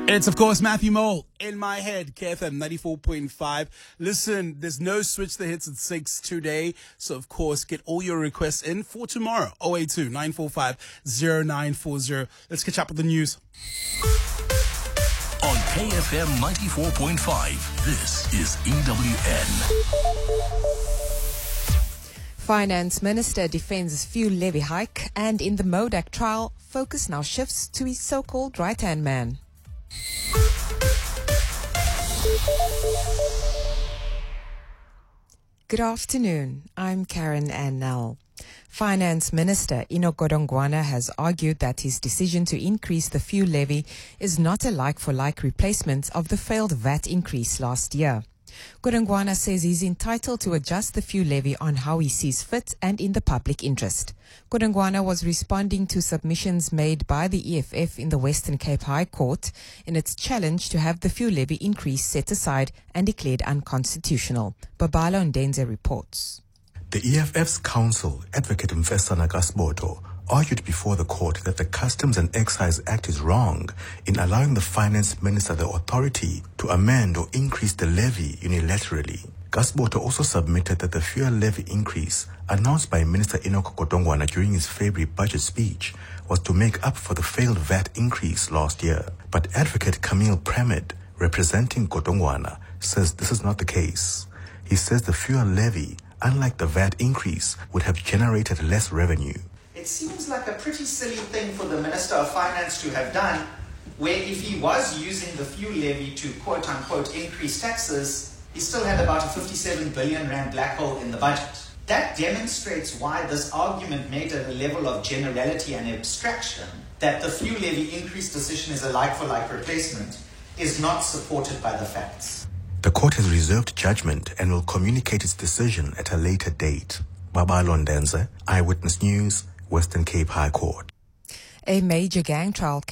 It's, of course, Matthew Mole in my head, KFM 94.5. Listen, there's no Switch the Hits at 6 today. So, of course, get all your requests in for tomorrow. 082-945-0940. Let's catch up with the news. On KFM 94.5, this is EWN. Finance Minister defends fuel levy hike, and in the MODAC trial, focus now shifts to his so-called right-hand man. Good afternoon. I'm Karen Annell. Finance Minister Enoch Godongwana has argued that his decision to increase the fuel levy is not a like-for-like replacement of the failed VAT increase last year. Godongwana says he's entitled to adjust the fuel levy on how he sees fit and in the public interest. Godongwana was responding to submissions made by the EFF in the Western Cape High Court in its challenge to have the fuel levy increase set aside and declared unconstitutional. Babalo Ndenze reports. The EFF's counsel, Advocate Mfesana Kasboto, argued before the court that the Customs and Excise Act is wrong in allowing the Finance Minister the authority to amend or increase the levy unilaterally. Kasboto also submitted that the fuel levy increase announced by Minister Enoch Godongwana during his February budget speech was to make up for the failed VAT increase last year. But Advocate Camille Premed, representing Godongwana, says this is not the case. He says the fuel levy, unlike the VAT increase, would have generated less revenue. It seems like a pretty silly thing for the Minister of Finance to have done, where if he was using the fuel levy to quote-unquote increase taxes, he still had about a 57 billion rand black hole in the budget. That demonstrates why this argument made at a level of generality and abstraction that the fuel levy increase decision is a like-for-like replacement is not supported by the facts. The court has reserved judgment and will communicate its decision at a later date. Babalo Ndenze, Eyewitness News, Western Cape High Court. A major gang trial